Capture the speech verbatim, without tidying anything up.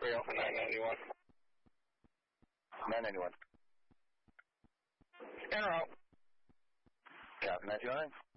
three Alpha nine ninety-one. nine ninety-one. Air out. Copy, nine two nine.